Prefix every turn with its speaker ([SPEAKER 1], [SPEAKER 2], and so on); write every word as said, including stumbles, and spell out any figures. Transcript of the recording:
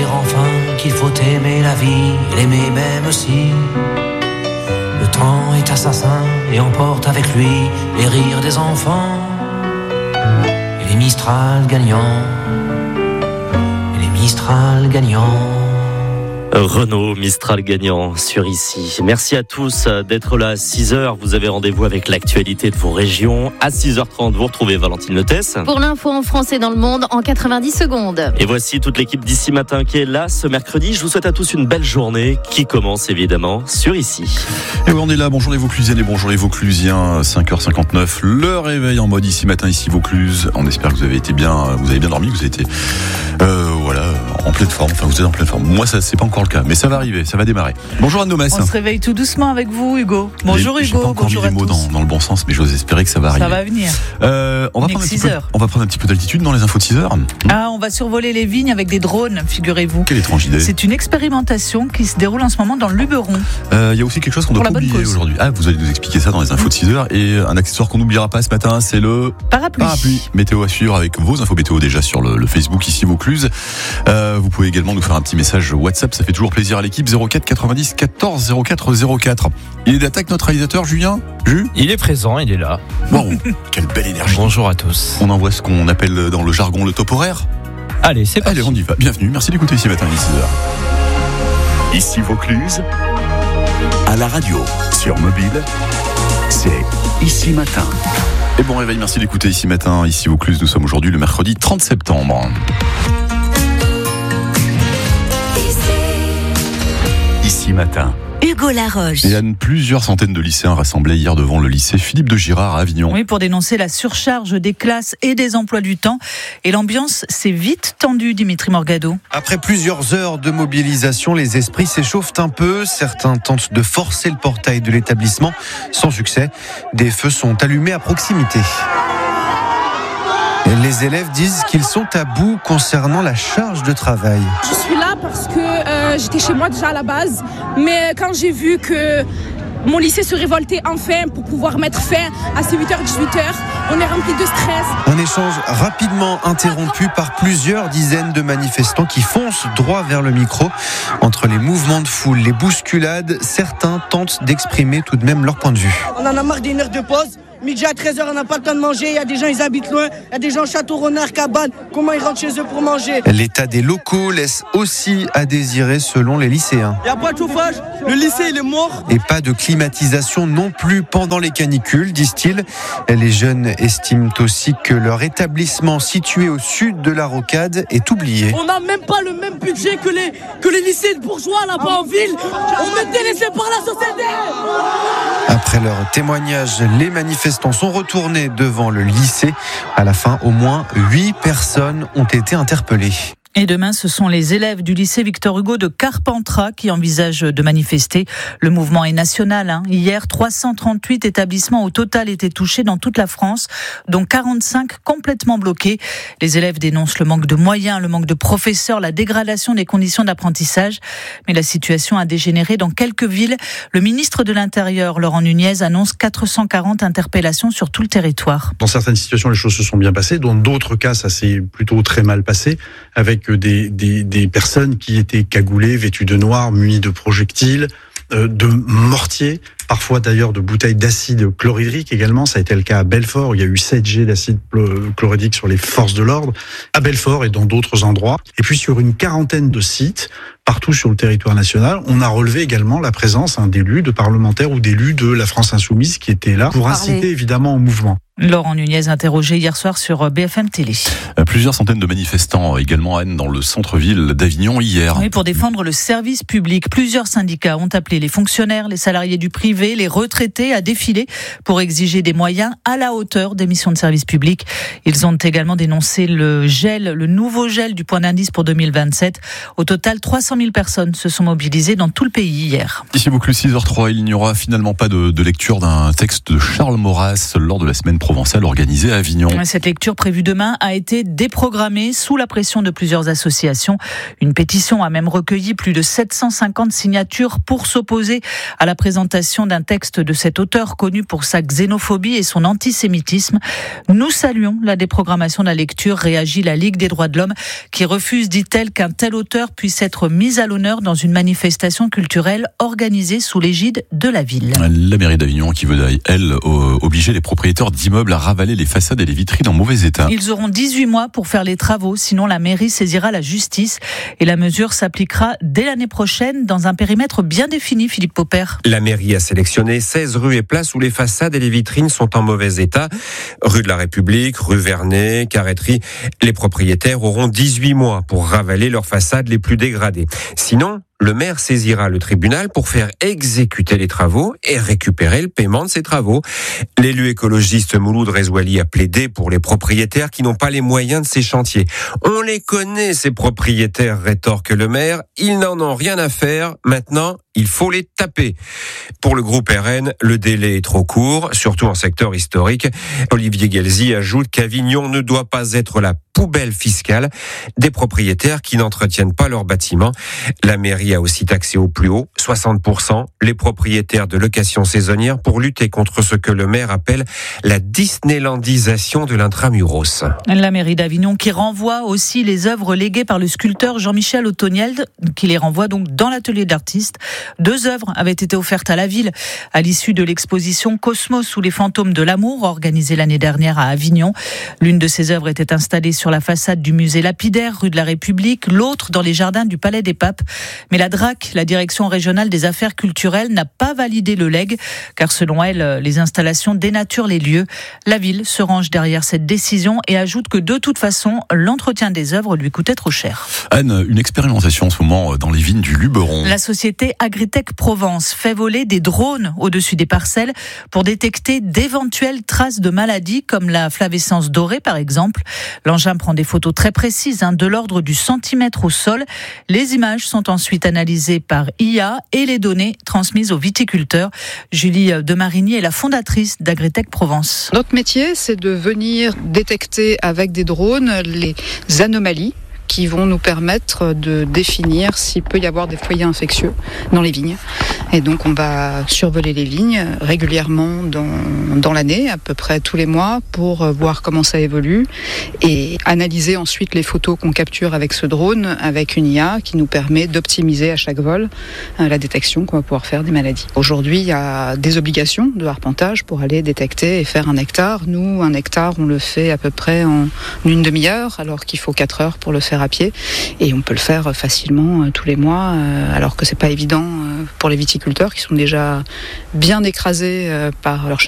[SPEAKER 1] dire enfin qu'il faut aimer la vie, l'aimer même aussi. Le temps est assassin et emporte avec lui les rires des enfants et les Mistral gagnants, et les Mistral gagnants.
[SPEAKER 2] Renaud Mistral gagnant sur Ici. Merci à tous d'être là à six heures. Vous avez rendez-vous avec l'actualité de vos régions. À six heures trente, vous retrouvez Valentine Letès.
[SPEAKER 3] Pour l'info en France et dans le monde en quatre-vingt-dix secondes.
[SPEAKER 2] Et voici toute l'équipe d'Ici Matin qui est là ce mercredi. Je vous souhaite à tous une belle journée qui commence évidemment sur Ici.
[SPEAKER 4] Et oui, on est là. Bonjour les Vauclusiennes et bonjour les Vauclusiens. cinq heures cinquante-neuf, le réveil en mode Ici Matin, Ici Vaucluse. On espère que vous avez été bien, vous avez bien dormi, que vous avez été, euh, voilà, en pleine forme. Enfin, vous êtes en pleine forme. Moi, ça, c'est pas encore le cas, mais ça va arriver, ça va démarrer. Bonjour Anne Domès.
[SPEAKER 5] On se réveille tout doucement avec vous, Hugo. Bonjour
[SPEAKER 4] Hugo. J'ai pas encore
[SPEAKER 5] bonjour
[SPEAKER 4] mis les mots dans, dans le bon sens, mais j'ose espérer que ça va arriver.
[SPEAKER 5] Ça va venir.
[SPEAKER 4] Euh, on, va prendre un petit peu, on va prendre un petit peu d'altitude dans les infos de six heures.
[SPEAKER 5] Ah, on va survoler les vignes avec des drones, figurez-vous.
[SPEAKER 4] Quelle étrange idée.
[SPEAKER 5] C'est une expérimentation qui se déroule en ce moment dans le Luberon.
[SPEAKER 4] Il euh, y a aussi quelque chose qu'on doit pas oublier aujourd'hui. Ah, vous allez nous expliquer ça dans les infos de six heures. Et un accessoire qu'on n'oubliera pas ce matin, c'est le
[SPEAKER 5] parapluie.
[SPEAKER 4] parapluie. Météo à suivre avec vos infos météo déjà sur le, le Facebook Ici Vaucluse. Euh, vous pouvez également nous faire un petit message WhatsApp, ça fait toujours plaisir à l'équipe. zéro quatre quatre-vingt-dix quatorze zéro quatre zéro quatre. Il est d'attaque notre réalisateur Julien. Ju
[SPEAKER 6] Il est présent, il est là.
[SPEAKER 4] Wow, quelle belle énergie.
[SPEAKER 6] Bonjour à tous.
[SPEAKER 4] On envoie ce qu'on appelle dans le jargon le top horaire.
[SPEAKER 6] Allez, c'est parti.
[SPEAKER 4] Allez, on y va. Bienvenue, merci d'écouter Ici Matin, il est six heures.
[SPEAKER 7] Ici Vaucluse, à la radio, sur mobile, c'est Ici Matin.
[SPEAKER 4] Et bon réveil, merci d'écouter Ici Matin, Ici Vaucluse. Nous sommes aujourd'hui le mercredi trente septembre.
[SPEAKER 7] Ici Matin.
[SPEAKER 8] Hugo Laroche.
[SPEAKER 4] Et Anne, plusieurs centaines de lycéens rassemblés hier devant le lycée Philippe de Girard à Avignon.
[SPEAKER 5] Oui, pour dénoncer la surcharge des classes et des emplois du temps. Et l'ambiance s'est vite tendue, Dimitri Morgado.
[SPEAKER 9] Après plusieurs heures de mobilisation, les esprits s'échauffent un peu. Certains tentent de forcer le portail de l'établissement. Sans succès, des feux sont allumés à proximité. Les élèves disent qu'ils sont à bout concernant la charge de travail.
[SPEAKER 10] Je suis là parce que euh, j'étais chez moi déjà à la base, mais quand j'ai vu que mon lycée se révoltait enfin pour pouvoir mettre fin à ces huit heures dix-huit heures, on est rempli de stress.
[SPEAKER 9] Un échange rapidement interrompu par plusieurs dizaines de manifestants qui foncent droit vers le micro. Entre les mouvements de foule, les bousculades, certains tentent d'exprimer tout de même leur point de vue.
[SPEAKER 11] On en a marre d'une heure de pause. Midi à treize heures, on n'a pas le temps de manger. Il y a des gens, ils habitent loin. Il y a des gens Château-Renard, Cabane. Comment ils rentrent chez eux pour manger?
[SPEAKER 9] L'état des locaux laisse aussi à désirer selon les lycéens.
[SPEAKER 11] Il n'y a pas de chauffage. Le lycée, il est mort.
[SPEAKER 9] Et pas de climatisation non plus pendant les canicules, disent-ils. Les jeunes estiment aussi que leur établissement situé au sud de la Rocade est oublié.
[SPEAKER 11] On n'a même pas le même budget que les, que les lycées de bourgeois là-bas en ville. On est délaissés par la société.
[SPEAKER 9] Après leur témoignage, les manifestants sont retournés devant le lycée. À la fin, au moins huit personnes ont été interpellées.
[SPEAKER 5] Et demain, ce sont les élèves du lycée Victor Hugo de Carpentras qui envisagent de manifester. Le mouvement est national. Hein. Hier, trois cent trente-huit établissements au total étaient touchés dans toute la France, dont quarante-cinq complètement bloqués. Les élèves dénoncent le manque de moyens, le manque de professeurs, la dégradation des conditions d'apprentissage. Mais la situation a dégénéré dans quelques villes. Le ministre de l'Intérieur, Laurent Nunez, annonce quatre cent quarante interpellations sur tout le territoire.
[SPEAKER 12] Dans certaines situations, les choses se sont bien passées. Dans d'autres cas, ça s'est plutôt très mal passé, avec Des, des, des personnes qui étaient cagoulées, vêtues de noir, munies de projectiles, euh, de mortiers, parfois d'ailleurs de bouteilles d'acide chlorhydrique également. Ça a été le cas à Belfort, où il y a eu sept jets d'acide chlorhydrique sur les forces de l'ordre, à Belfort et dans d'autres endroits. Et puis sur une quarantaine de sites, partout sur le territoire national, on a relevé également la présence hein, d'élus, de parlementaires ou d'élus de la France Insoumise qui étaient là pour inciter évidemment au mouvement.
[SPEAKER 5] Laurent Nunez interrogé hier soir sur B F M Télé.
[SPEAKER 4] Plusieurs centaines de manifestants également à Anne dans le centre-ville d'Avignon hier.
[SPEAKER 5] Oui, pour défendre le service public. Plusieurs syndicats ont appelé les fonctionnaires, les salariés du privé, les retraités à défiler pour exiger des moyens à la hauteur des missions de service public. Ils ont également dénoncé le gel, le nouveau gel du point d'indice pour deux mille vingt-sept. Au total, trois cent mille personnes se sont mobilisées dans tout le pays hier.
[SPEAKER 4] Ici Vaucluse, six heures trois, il n'y aura finalement pas de, de lecture d'un texte de Charles Maurras lors de la semaine provençale organisée à Avignon.
[SPEAKER 5] Cette lecture prévue demain a été déprogrammée sous la pression de plusieurs associations. Une pétition a même recueilli plus de sept cent cinquante signatures pour s'opposer à la présentation d'un texte de cet auteur connu pour sa xénophobie et son antisémitisme. Nous saluons la déprogrammation de la lecture, réagit la Ligue des droits de l'homme, qui refuse, dit-elle, qu'un tel auteur puisse être mis à l'honneur dans une manifestation culturelle organisée sous l'égide de la ville.
[SPEAKER 4] La mairie d'Avignon qui veut, elle, obliger les propriétaires d'immeubles à ravaler les façades et les vitrines en mauvais état.
[SPEAKER 5] Ils auront dix-huit mois pour faire les travaux, sinon la mairie saisira la justice. Et la mesure s'appliquera dès l'année prochaine dans un périmètre bien défini, Philippe Popper.
[SPEAKER 8] La mairie a sélectionné seize rues et places où les façades et les vitrines sont en mauvais état. Rue de la République, rue Vernet, Carrêterie. Les propriétaires auront dix-huit mois pour ravaler leurs façades les plus dégradées. Sinon, le maire saisira le tribunal pour faire exécuter les travaux et récupérer le paiement de ces travaux. L'élu écologiste Mouloud Rezouali a plaidé pour les propriétaires qui n'ont pas les moyens de ces chantiers. On les connaît, ces propriétaires, rétorque le maire. Ils n'en ont rien à faire. Maintenant, il faut les taper. Pour le groupe R N, le délai est trop court, surtout en secteur historique. Olivier Guelzy ajoute qu'Avignon ne doit pas être la poubelle fiscale des propriétaires qui n'entretiennent pas leurs bâtiments. La mairie a aussi taxé au plus haut, soixante pour cent, les propriétaires de location saisonnière pour lutter contre ce que le maire appelle la Disneylandisation de l'intramuros.
[SPEAKER 5] La mairie d'Avignon qui renvoie aussi les œuvres léguées par le sculpteur Jean-Michel Ottoniel, qui les renvoie donc dans l'atelier d'artistes. Deux œuvres avaient été offertes à la ville à l'issue de l'exposition Cosmos ou les fantômes de l'amour, organisée l'année dernière à Avignon. L'une de ces œuvres était installée sur la façade du musée lapidaire, rue de la République, l'autre dans les jardins du Palais des Papes. Mais la D R A C, la Direction régionale des affaires culturelles, n'a pas validé le legs, car selon elle, les installations dénaturent les lieux. La ville se range derrière cette décision et ajoute que de toute façon, l'entretien des œuvres lui coûtait trop cher.
[SPEAKER 4] Anne, une expérimentation en ce moment dans les vignes du Luberon.
[SPEAKER 5] La société Agritech Provence fait voler des drones au-dessus des parcelles pour détecter d'éventuelles traces de maladies comme la flavescence dorée par exemple. L'engin prend des photos très précises, hein, de l'ordre du centimètre au sol. Les images sont ensuite analysées par I A et les données transmises aux viticulteurs. Julie Demarigny est la fondatrice d'Agritech Provence.
[SPEAKER 13] Notre métier, c'est de venir détecter avec des drones les anomalies qui vont nous permettre de définir s'il peut y avoir des foyers infectieux dans les vignes. Et donc on va survoler les vignes régulièrement dans, dans l'année, à peu près tous les mois, pour voir comment ça évolue et analyser ensuite les photos qu'on capture avec ce drone, avec une I A qui nous permet d'optimiser à chaque vol la détection qu'on va pouvoir faire des maladies. Aujourd'hui, il y a des obligations de arpentage pour aller détecter et faire un hectare. Nous, un hectare, on le fait à peu près en une demi-heure, alors qu'il faut quatre heures pour le faire à pied, et on peut le faire facilement euh, tous les mois, euh, alors que c'est pas évident euh, pour les viticulteurs qui sont déjà bien écrasés euh, par leur